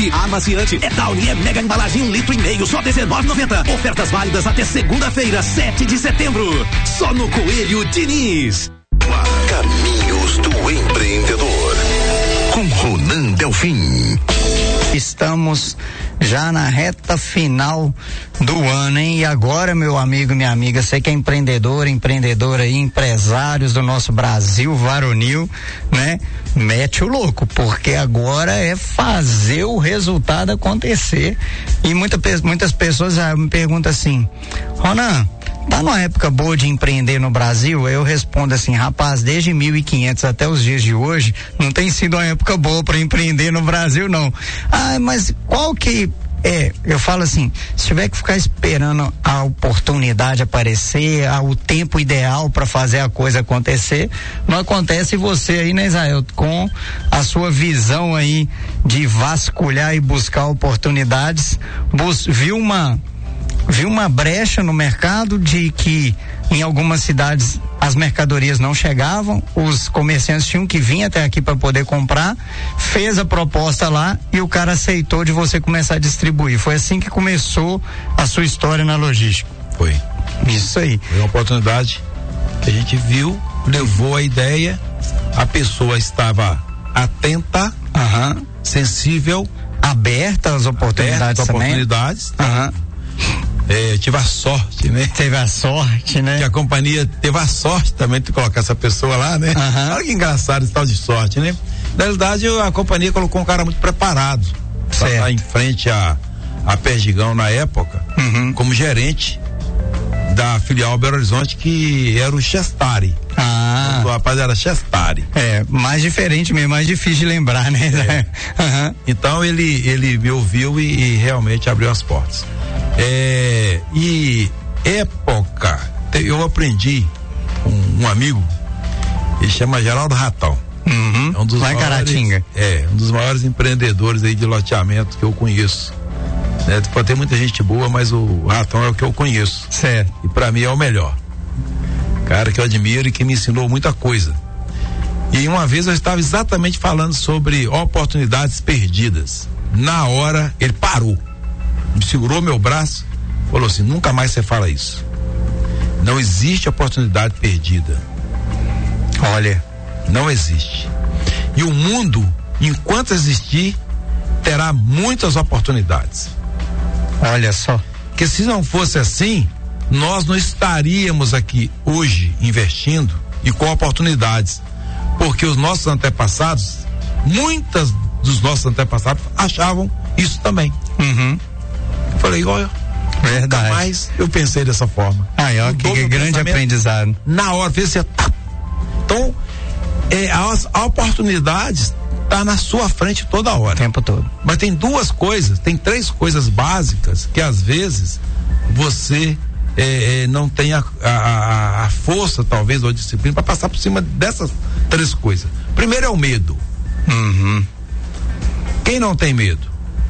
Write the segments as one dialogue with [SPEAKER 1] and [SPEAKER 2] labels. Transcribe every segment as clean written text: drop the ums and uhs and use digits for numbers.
[SPEAKER 1] qualidade. Amaciante é Downy, é mega embalagem 1,5 litro, só R$19,90. Ofertas válidas até segunda-feira, 7 de setembro. Só no Coelho Diniz.
[SPEAKER 2] Caminhos do Empreendedor, com Ronan Delfim.
[SPEAKER 3] Estamos já na reta final do ano, hein? E agora, meu amigo, minha amiga, você que é empreendedora aí, empresários do nosso Brasil varonil, né? Mete o louco, porque agora é fazer o resultado acontecer. E muitas pessoas me perguntam assim: Ronan, tá numa época boa de empreender no Brasil? Eu respondo assim: rapaz, desde 1500 até os dias de hoje, não tem sido uma época boa para empreender no Brasil, não. Ah, mas qual que é? Eu falo assim, se tiver que ficar esperando a oportunidade aparecer, o tempo ideal para fazer a coisa acontecer, não acontece. Você aí, né, Israel, com a sua visão aí de vasculhar e buscar oportunidades, viu uma brecha no mercado de que em algumas cidades as mercadorias não chegavam, os comerciantes tinham que vir até aqui para poder comprar, fez a proposta lá e o cara aceitou de você começar a distribuir. Foi assim que começou a sua história na logística.
[SPEAKER 4] Foi.
[SPEAKER 3] Isso aí.
[SPEAKER 4] Foi uma oportunidade que a gente viu, levou a ideia, a pessoa estava atenta, sensível,
[SPEAKER 3] aberta às oportunidades também.
[SPEAKER 4] Tive a sorte, né?
[SPEAKER 3] Teve a sorte, né?
[SPEAKER 4] Que a companhia teve a sorte também de colocar essa pessoa lá, né? Olha que engraçado esse tal de sorte, né? Na realidade, a companhia colocou um cara muito preparado para estar em frente a Perdigão na época, como gerente da filial Belo Horizonte, que era o Chestari. O rapaz era Chestari.
[SPEAKER 3] Mais diferente mesmo, mais difícil de lembrar, né?
[SPEAKER 4] Então ele me ouviu e realmente abriu as portas. E época, eu aprendi com um amigo, ele chama Geraldo Ratão. É um dos
[SPEAKER 3] lá em Caratinga.
[SPEAKER 4] Um dos maiores empreendedores aí de loteamento que eu conheço. Pode ter muita gente boa, mas o Ratão é o que eu conheço.
[SPEAKER 3] Certo.
[SPEAKER 4] E pra mim é o melhor. Cara que eu admiro e que me ensinou muita coisa. E uma vez eu estava exatamente falando sobre oportunidades perdidas. Na hora, ele parou, me segurou meu braço, falou assim: nunca mais você fala isso. Não existe oportunidade perdida.
[SPEAKER 3] Olha,
[SPEAKER 4] não existe. E o mundo, enquanto existir, terá muitas oportunidades.
[SPEAKER 3] Olha só.
[SPEAKER 4] Porque se não fosse assim, nós não estaríamos aqui hoje investindo e com oportunidades. Porque os nossos antepassados, muitas dos nossos antepassados achavam isso também. Eu falei, olha,
[SPEAKER 3] verdade.
[SPEAKER 4] Nunca mais eu pensei dessa forma.
[SPEAKER 3] Aí, ó, que grande aprendizado.
[SPEAKER 4] Na hora, fez você. Então, as oportunidades tá na sua frente toda hora.
[SPEAKER 3] O tempo todo.
[SPEAKER 4] Mas tem três coisas básicas que às vezes você não tem a força, talvez, ou a disciplina para passar por cima dessas três coisas. Primeiro é o medo. Quem não tem medo?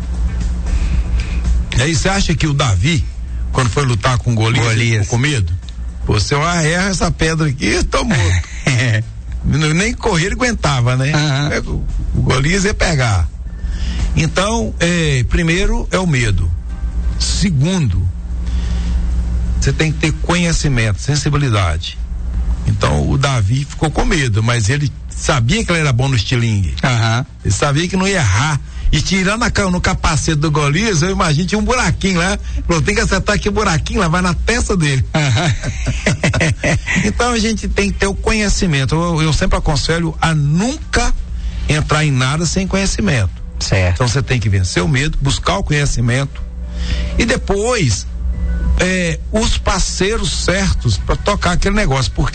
[SPEAKER 4] E aí você acha que o Davi, quando foi lutar com Golias, ficou com medo? Pô, se eu erro essa pedra aqui, eu tô morto. Nem correr ele aguentava, né? O Golias ia pegar. Então, primeiro é o medo. Segundo, você tem que ter conhecimento, sensibilidade. Então, o Davi ficou com medo, mas ele sabia que ele era bom no estilingue. Ele sabia que não ia errar. E tirando no capacete do Golias, eu imagino, tinha um buraquinho lá. Falou, tem que acertar aqui o buraquinho lá, vai na testa dele. Então a gente tem que ter o conhecimento. Eu sempre aconselho a nunca entrar em nada sem conhecimento.
[SPEAKER 3] Certo.
[SPEAKER 4] Então você tem que vencer o medo, buscar o conhecimento e depois os parceiros certos para tocar aquele negócio. Porque